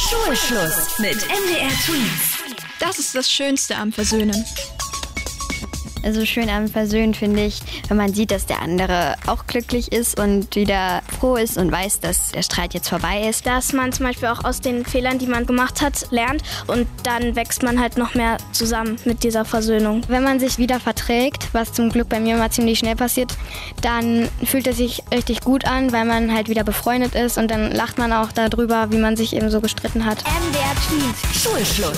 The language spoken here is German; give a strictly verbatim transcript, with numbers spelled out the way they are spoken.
Schulschluss mit M D R Twins. Das ist das Schönste am Versöhnen. Also schön am Versöhnen finde ich, wenn man sieht, dass der andere auch glücklich ist und wieder froh ist und weiß, dass der Streit jetzt vorbei ist. Dass man zum Beispiel auch aus den Fehlern, die man gemacht hat, lernt und dann wächst man halt noch mehr zusammen mit dieser Versöhnung. Wenn man sich wieder verträgt, was zum Glück bei mir immer ziemlich schnell passiert, dann fühlt es sich richtig gut an, weil man halt wieder befreundet ist und dann lacht man auch darüber, wie man sich eben so gestritten hat. M D R Twins. Schulschluss.